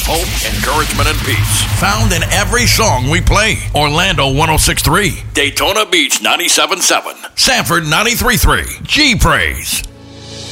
hope, encouragement, and peace. Found in every song we play. Orlando 106.3, Daytona Beach 97.7, Sanford 93.3, G Praise.